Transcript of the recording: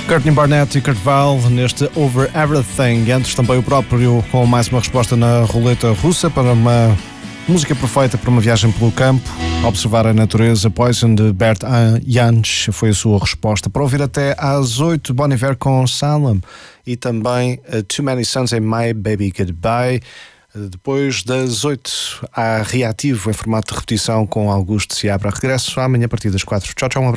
Courtney Barnett e Kurt Weill neste Over Everything. Antes também o próprio com mais uma resposta na roleta russa para uma música perfeita para uma viagem pelo campo. Observar a natureza. Poison de Bert Jansch foi a sua resposta. Para ouvir até às 8, Bon Iver com Salem e também Too Many Suns and My Baby Goodbye. Depois das 8 há Reativo em formato de repetição com Augusto Seabra. Regresso amanhã a partir das 4. Tchau, tchau, um abraço.